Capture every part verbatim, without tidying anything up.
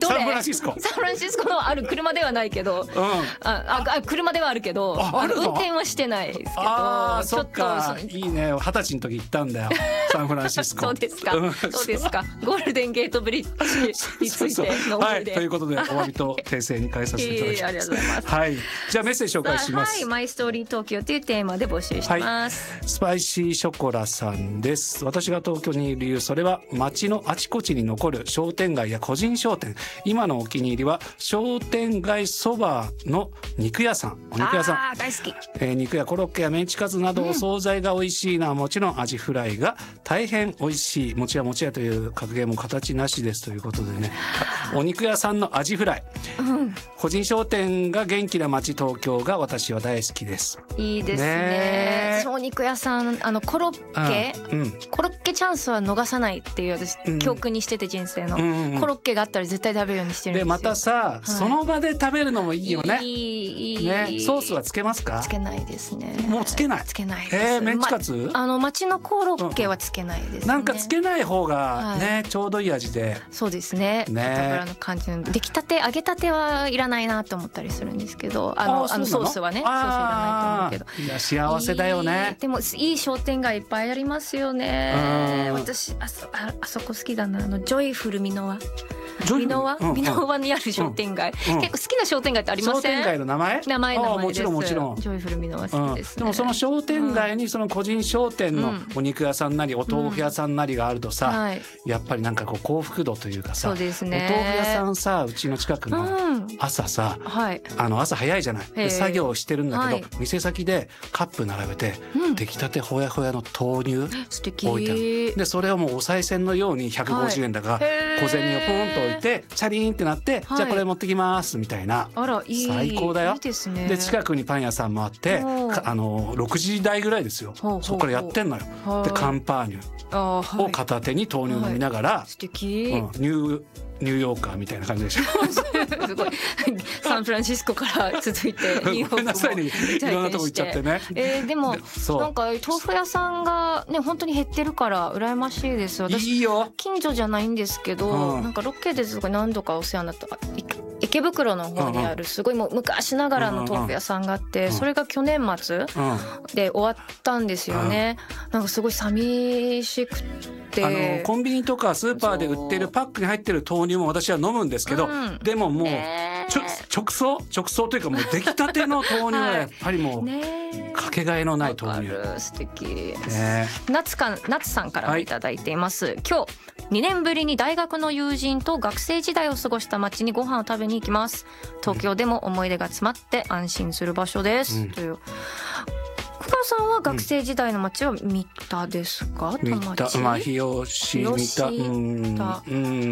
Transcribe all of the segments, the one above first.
サンフランシスコサンフランシスコのある車ではないけど、 うん、 ああ車ではあるけど、 ああるの運転はしてないですけど、 あーそっちょかっといいね。二十歳の時行ったんだよサンフランシスコそうですか、 んそうですか。ゴールデンゲートブリッジについての思はいい、 出、 ということでお詫びと訂正に変えさせていただきいえいえありがとうございます。 はい、じゃあメッセージ紹介します。 はい、マイストーリー東京というテーマで募集してます。 スパイシーショコラさんです。私が東京にいる理由、それは街のあちこちに残る商店街や個人商店。今のお気に入りは商店街そばの肉屋さん。お肉屋さん、 あー大好き。 えー肉やコロッケやメンチカツなどお惣菜が美味しいのはもちろん、アジフライが大変美味しい。もちやもちやという格言も形なしですということでね、お肉屋さんのアジフライ、 うん、 個人商店が元気な街東京が私は大好きです。 いいですね。 ね私もお肉屋さん、あのコロッケ、 うんうん、 コロッケチャンスは逃さないっていう私、 うん、 教訓にしてて人生の、 うんうん、 コロッケがあったら絶対食べるようにしてるんですよ。 でまたさ、はい、その場で食べるのもいいよね。 いいいい、 ね、ソースはつけますか？ つけないですね。 もうつけない。 つけないです。 えー、メンチカツ？ ま、あの町のコロッケはつけないですね。 なんかつけない方がね、はい、ちょうどいい味で。 そうですね。ね、油の感じの出来たて、揚げたてはいらないなと思ったりするんですけど、あのあのソースはね、ソースいらないと思うけど。 いや幸せだよね。 いい、でもいい商店街いっぱいありますよね。私あそ あ, あそこ好きだな、あのジョイフルミノワ。ミノワ、ミノワにある商店街、うんうん、結構好きな商店街ってありません？ 商店街の名前？ 名前名前です。 もちろんもちろん。 ジョイフルミノワ好きです、ね、 うん、でもその商店街にその個人商店のお肉屋さんなり、うん、お豆腐屋さんなりがあるとさ、うん、はい、やっぱりなんかこう幸福度というかさ、 そうですね、 お豆腐屋さんさ、うちの近くの朝さ、うん、はい、あの朝早いじゃない。で作業してるんだけど、はい、店先でカップ並べて、うん、出来たてほやほやの豆乳素敵置いてある。でそれをもうお賽銭のようにひゃくごじゅうえんだが、はい、小銭をポンと置いてチャリーンってなって、はい、じゃあこれ持ってきますみたいな。 あら、いい、 最高だよ。 いいですね。 で近くにパン屋さんもあって、あのろくじ台ぐらいですよ。ほうほうほう、そこからやってんのよ。でカンパーニュを片手に豆乳飲みながら、はい、 素敵、 うん、ニューニューヨーカーみたいな感じでしょすごいサンフランシスコから続いてニューヨークもごめんなさいね、いろんなとこ行っちゃってね。 えー、でもなんか豆腐屋さんがね本当に減ってるから羨ましいです。私いいよ、 近所じゃないんですけど、うん、なんかロケですごい何度かお世話になった池袋の方にあるすごいもう昔ながらの豆腐屋さんがあって、それが去年末で終わったんですよね。なんかすごい寂しくて、 あのコンビニとかスーパーで売ってるパックに入ってる豆乳も私は飲むんですけど、うん、でももう、えー、ちょ直送直送というかもう出来たての豆乳はやっぱりもう、ね、かけがえのない豆乳。 素敵です、ね、夏か夏さんからもいただいています、はい、今日にねんぶりに大学の友人と学生時代を過ごした町にご飯を食べに行きます。東京でも思い出が詰まって安心する場所です、うん、という。深川さんは学生時代の街は見たですか？ 見た、まあ日吉見た、うん、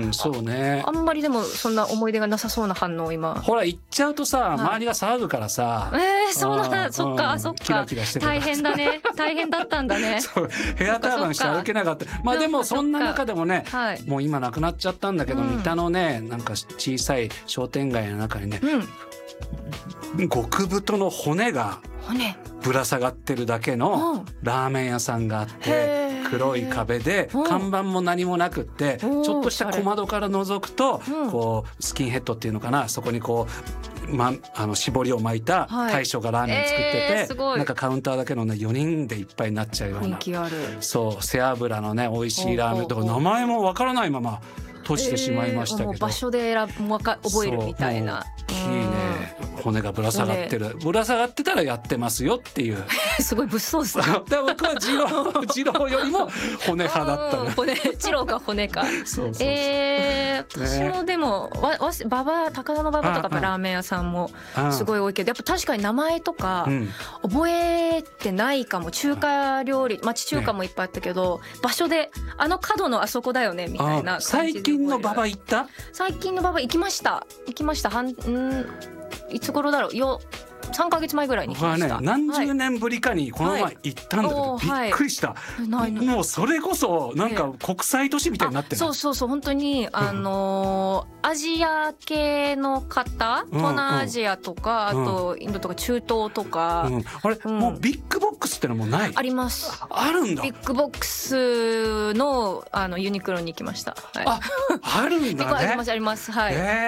うん、そうね。 あんまりでもそんな思い出がなさそうな反応今。 ほら行っちゃうとさ、はい、周りが騒ぐからさ。 えー、そうなんだ、そっかそっか。 キラキラしてる大変だね、大変だったんだね。 そう、ヘアターバンして歩けなかった。まあでもそんな中でもね、はい、もう今なくなっちゃったんだけど、うん、三田のねなんか小さい商店街の中にね、うん、極太の骨が。骨ぶら下がってるだけのラーメン屋さんがあって、黒い壁で看板も何もなくって、ちょっとした小窓から覗くとこうスキンヘッドっていうのかな、そこにこう、ま、あの絞りを巻いた大将がラーメン作ってて、なんかカウンターだけのねよにんでいっぱいになっちゃうような、そう背脂のね美味しいラーメンとか名前もわからないまま閉じてしまいましたけど、えー、もう場所で選ぶわか覚えるみたいな。 いいね、骨がぶら下がってる、ぶら下がってたらやってますよっていうすごい物騒っすね。 僕は二郎二郎よりも骨派だったね。 骨二郎か骨か。そうそうそう、えー、私もでも、ね、わわ馬場高田の馬場とかラーメン屋さんもすごい多いけど、やっぱ確かに名前とか覚えてないかも。中華料理町中華もいっぱいあったけど、ね、場所であの角のあそこだよねみたいな感じで。 最近の馬場行った？ 最近の馬場行きました行きました。はんんいつ頃だろうよ、さんかげつまえぐらいに来ました。 ね、何十年ぶりかにこの前行ったんだけど、はい、びっくりした、はい、もうそれこそなんか国際都市みたいになってる、 そうそうそう、本当にあのー、アジア系の方、東南アジアとか、うん、あとインドとか中東とか、 うん、あれ、うん、もうビッグボックスってのもない？ あります。 あるんだ。 ビッグボックスのあのユニクロに行きました、はい、 あ、あるんだね。 ありますあります、はい、えー